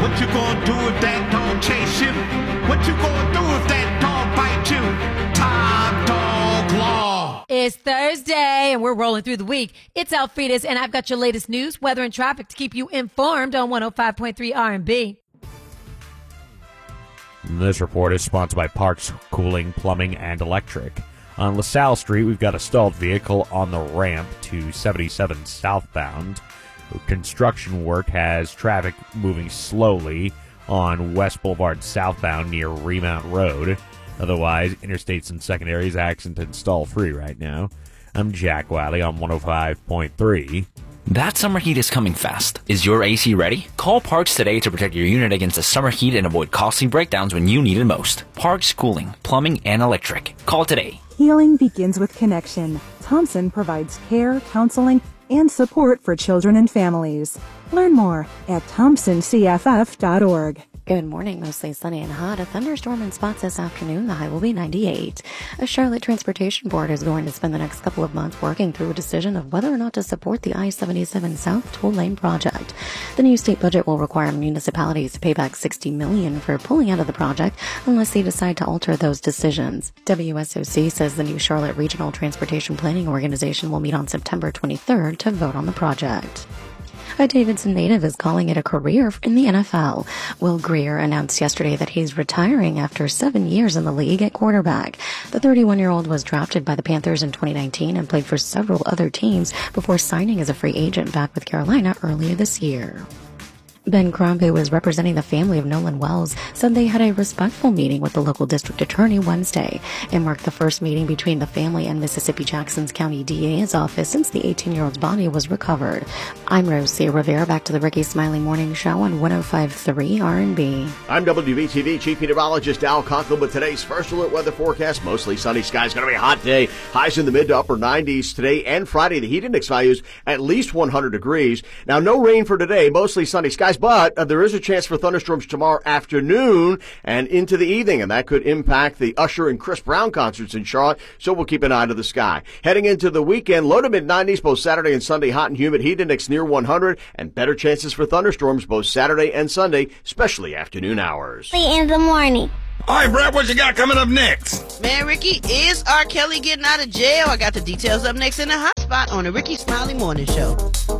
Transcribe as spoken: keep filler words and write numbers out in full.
What you gonna do if that dog chase you? What you gonna do if that dog bite you? Top Dog Law. It's Thursday, and we're rolling through the week. It's Alfreda's, and I've got your latest news, weather, and traffic to keep you informed on one oh five point three R and B. This report is sponsored by Parks Cooling, Plumbing, and Electric. On LaSalle Street, we've got a stalled vehicle on the ramp to seventy-seven southbound. Construction work has traffic moving slowly on West Boulevard southbound near Remount Road. Otherwise, interstates and secondaries accident and stall free right now. I'm Jack Wiley on one oh five point three. That summer heat is coming fast. Is your A C ready? Call Parks today to protect your unit against the summer heat and avoid costly breakdowns when you need it most. Parks Cooling, Plumbing, and Electric. Call today. Healing begins with connection. Thompson provides care, counseling, and support for children and families. Learn more at thompson c f f dot org. Good morning. Mostly sunny and hot. A thunderstorm in spots this afternoon. The high will be ninety-eight. A Charlotte Transportation Board is going to spend the next couple of months working through a decision of whether or not to support the I seventy-seven South Toll Lane project. The new state budget will require municipalities to pay back sixty million dollars for pulling out of the project unless they decide to alter those decisions. W S O C says the new Charlotte Regional Transportation Planning Organization will meet on September twenty-third to vote on the project. A Davidson native is calling it a career in the N F L. Will Grier announced yesterday that he's retiring after seven years in the league at quarterback. The thirty-one-year-old was drafted by the Panthers in twenty nineteen and played for several other teams before signing as a free agent back with Carolina earlier this year. Ben Crump, who was representing the family of Nolan Wells, said they had a respectful meeting with the local district attorney Wednesday. It marked the first meeting between the family and Mississippi Jackson's County D A's office since the eighteen-year-old's body was recovered. I'm Rosie Rivera, back to the Ricky Smiley Morning Show on one oh five point three R and B. I'm W B T V Chief Meteorologist Al Conkle with today's first alert weather forecast. Mostly sunny skies, going to be a hot day. Highs in the mid to upper nineties today and Friday. The heat index values at least one hundred degrees. Now, no rain for today, mostly sunny skies. But uh, there is a chance for thunderstorms tomorrow afternoon and into the evening, and that could impact the Usher and Chris Brown concerts in Charlotte, so we'll keep an eye to the sky. Heading into the weekend, low to mid-nineties both Saturday and Sunday, hot and humid, heat index near one hundred, and better chances for thunderstorms both Saturday and Sunday, especially afternoon hours. In the morning. All right, Brad, what you got coming up next? Man, Ricky, is R. Kelly getting out of jail? I got the details up next in the hot spot on the Ricky Smiley Morning Show.